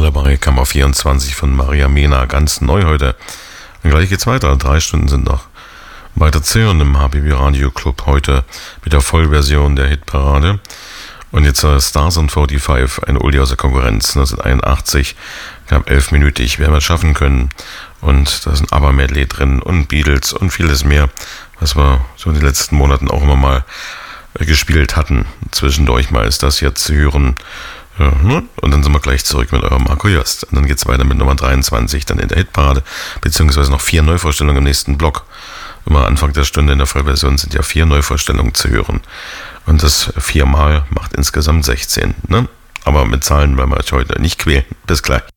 Lullaby kam auf 24 von Maria Mena, ganz neu heute. Und gleich geht's weiter, 3 Stunden sind noch weiter zu hören im HBB Radio Club, heute mit der Vollversion der Hitparade. Und jetzt Stars on 45, eine Oldie aus der Konkurrenz, 1981, knapp 11-minütig, werden wir es schaffen können. Und da ist ein ABBA-Medley drin und Beatles und vieles mehr, was wir so in den letzten Monaten auch immer mal gespielt hatten. Zwischendurch mal ist das jetzt zu hören. Und dann sind wir gleich zurück mit eurem Marco Jost. Und dann geht es weiter mit Nummer 23, dann in der Hitparade, beziehungsweise noch 4 Neuvorstellungen im nächsten Block. Immer Anfang der Stunde in der Vollversion sind ja 4 Neuvorstellungen zu hören. Und das 4 Mal macht insgesamt 16. Ne? Aber mit Zahlen wollen wir euch heute nicht quälen. Bis gleich.